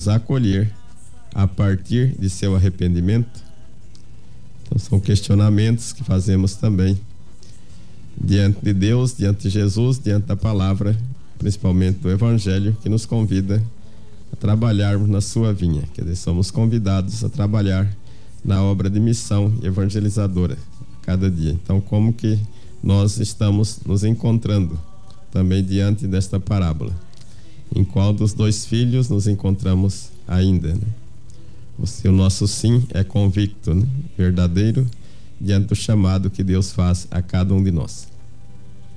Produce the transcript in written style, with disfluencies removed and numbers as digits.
nos acolher a partir de seu arrependimento? Então são questionamentos que fazemos também diante de Deus, diante de Jesus, diante da palavra, principalmente do Evangelho, que nos convida a trabalharmos na sua vinha. Quer dizer, somos convidados a trabalhar na obra de missão evangelizadora a cada dia. Então, como que nós estamos nos encontrando também diante desta parábola? Em qual dos dois filhos nos encontramos ainda, né? O nosso sim é convicto, né? Verdadeiro, diante do chamado que Deus faz a cada um de nós.